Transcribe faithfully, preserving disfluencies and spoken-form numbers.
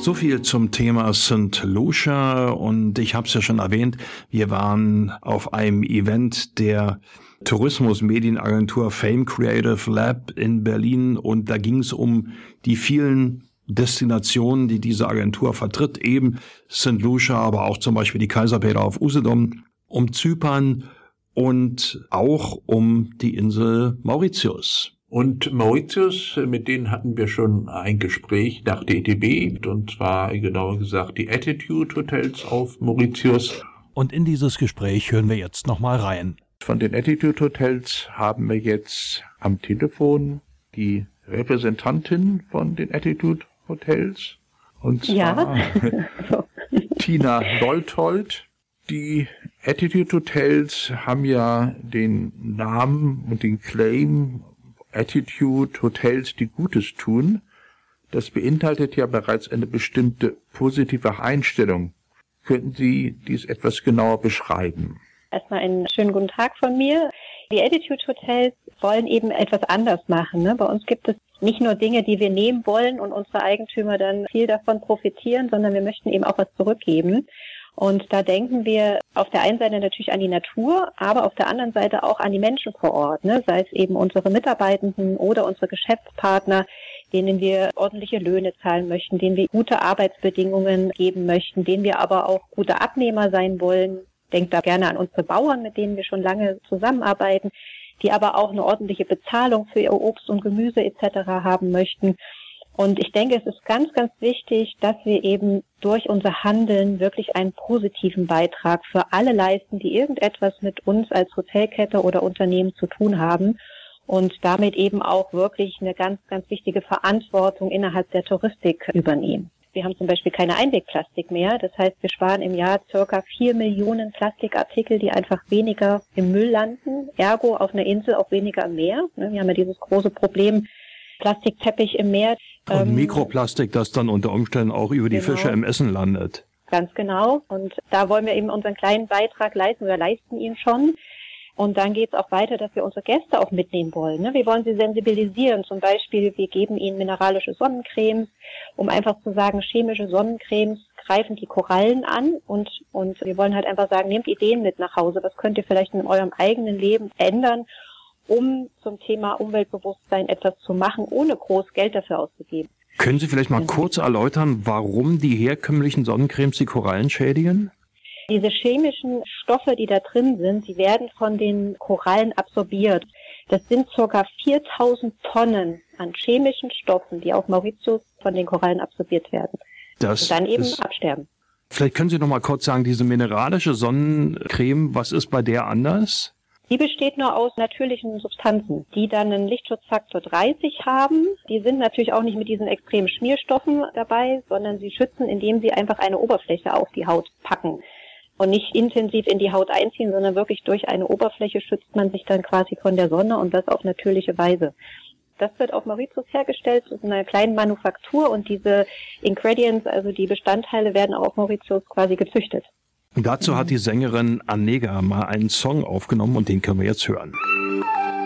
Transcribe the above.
So viel zum Thema Sankt Lucia und ich habe es ja schon erwähnt, wir waren auf einem Event der Tourismus-Medienagentur Fame Creative Lab in Berlin und da ging es um die vielen Destinationen, die diese Agentur vertritt, eben Sankt Lucia, aber auch zum Beispiel die Kaiserpeter auf Usedom, um Zypern und auch um die Insel Mauritius. Und Mauritius, mit denen hatten wir schon ein Gespräch nach der E T B, und zwar genauer gesagt die Attitude Hotels auf Mauritius. Und in dieses Gespräch hören wir jetzt nochmal rein. Von den Attitude Hotels haben wir jetzt am Telefon die Repräsentantin von den Attitude Hotels, und zwar ja. Tina Leuthold. Die Attitude Hotels haben ja den Namen und den Claim Attitude Hotels, die Gutes tun. Das beinhaltet ja bereits eine bestimmte positive Einstellung. Könnten Sie dies etwas genauer beschreiben? Erstmal einen schönen guten Tag von mir. Die Attitude Hotels wollen eben etwas anders machen. Ne? Bei uns gibt es nicht nur Dinge, die wir nehmen wollen und unsere Eigentümer dann viel davon profitieren, sondern wir möchten eben auch was zurückgeben. Und da denken wir auf der einen Seite natürlich an die Natur, aber auf der anderen Seite auch an die Menschen vor Ort, ne? Sei es eben unsere Mitarbeitenden oder unsere Geschäftspartner, denen wir ordentliche Löhne zahlen möchten, denen wir gute Arbeitsbedingungen geben möchten, denen wir aber auch gute Abnehmer sein wollen. Denkt da gerne an unsere Bauern, mit denen wir schon lange zusammenarbeiten, die aber auch eine ordentliche Bezahlung für ihr Obst und Gemüse et cetera haben möchten. Und ich denke, es ist ganz, ganz wichtig, dass wir eben durch unser Handeln wirklich einen positiven Beitrag für alle leisten, die irgendetwas mit uns als Hotelkette oder Unternehmen zu tun haben und damit eben auch wirklich eine ganz, ganz wichtige Verantwortung innerhalb der Touristik übernehmen. Wir haben zum Beispiel keine Einwegplastik mehr. Das heißt, wir sparen im Jahr circa vier Millionen Plastikartikel, die einfach weniger im Müll landen. Ergo auf einer Insel auch weniger im Meer. Wir haben ja dieses große Problem, Plastikteppich im Meer. Und ähm, Mikroplastik, das dann unter Umständen auch über die genau. Fische im Essen landet. Ganz genau. Und da wollen wir eben unseren kleinen Beitrag leisten oder leisten ihn schon. Und dann geht es auch weiter, dass wir unsere Gäste auch mitnehmen wollen. Ne? Wir wollen sie sensibilisieren. Zum Beispiel, wir geben ihnen mineralische Sonnencremes, um einfach zu sagen, chemische Sonnencremes greifen die Korallen an. Und, und wir wollen halt einfach sagen, nehmt Ideen mit nach Hause. Was könnt ihr vielleicht in eurem eigenen Leben ändern, um zum Thema Umweltbewusstsein etwas zu machen, ohne groß Geld dafür auszugeben. Können Sie vielleicht mal kurz erläutern, warum die herkömmlichen Sonnencremes die Korallen schädigen? Diese chemischen Stoffe, die da drin sind, die werden von den Korallen absorbiert. Das sind ca. viertausend Tonnen an chemischen Stoffen, die auf Mauritius von den Korallen absorbiert werden. Das und dann eben ist, absterben. Vielleicht können Sie noch mal kurz sagen, diese mineralische Sonnencreme, was ist bei der anders? Die besteht nur aus natürlichen Substanzen, die dann einen Lichtschutzfaktor dreißig haben. Die sind natürlich auch nicht mit diesen extremen Schmierstoffen dabei, sondern sie schützen, indem sie einfach eine Oberfläche auf die Haut packen. Und nicht intensiv in die Haut einziehen, sondern wirklich durch eine Oberfläche schützt man sich dann quasi von der Sonne und das auf natürliche Weise. Das wird auf Mauritius hergestellt, in einer kleinen Manufaktur und diese Ingredients, also die Bestandteile, werden auch auf Mauritius quasi gezüchtet. Und dazu hat die Sängerin Anega mal einen Song aufgenommen und den können wir jetzt hören.